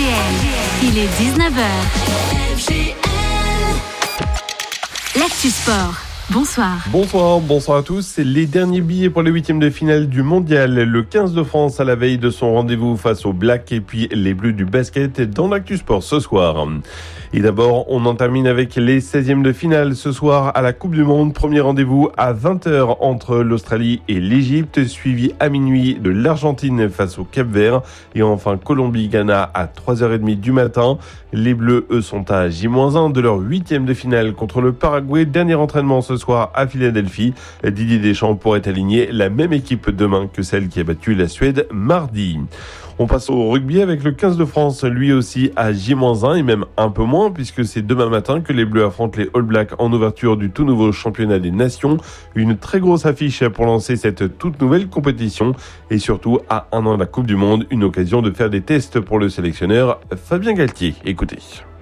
Il est 19h. L'Actu Sport. Bonsoir. Bonsoir à tous. C'est les derniers billets pour les huitièmes de finale du mondial. Le 15 de France à la veille de son rendez-vous face aux Blacks et puis les Bleus du basket dans l'Actu Sport ce soir. Et d'abord, on en termine avec les 16e de finale ce soir à la Coupe du Monde. Premier rendez-vous à 20h entre l'Australie et l'Égypte, suivi à minuit de l'Argentine face au Cap-Vert. Et enfin, Colombie-Ghana à 3h30 du matin. Les Bleus, eux, sont à J-1 de leur 8e de finale contre le Paraguay. Dernier entraînement ce soir à Philadelphie. Didier Deschamps pourrait aligner la même équipe demain que celle qui a battu la Suède mardi. On passe au rugby avec le 15 de France, lui aussi à J-1 et même un peu moins puisque c'est demain matin que les Bleus affrontent les All Blacks en ouverture du tout nouveau championnat des nations. Une très grosse affiche pour lancer cette toute nouvelle compétition et surtout à un an de la Coupe du Monde, une occasion de faire des tests pour le sélectionneur Fabien Galtier. Écoutez.